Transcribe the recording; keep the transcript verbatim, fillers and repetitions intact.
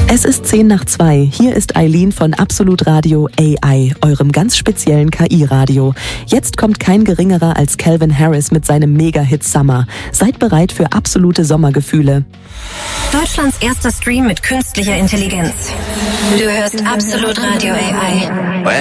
Es ist zehn nach zwei. Hier ist Eileen von Absolut Radio A I, eurem ganz speziellen K I-Radio. Jetzt kommt kein geringerer als Calvin Harris mit seinem Mega-Hit Summer. Seid bereit für absolute Sommergefühle. Deutschlands erster Stream mit künstlicher Intelligenz. Du hörst Absolut Radio A I.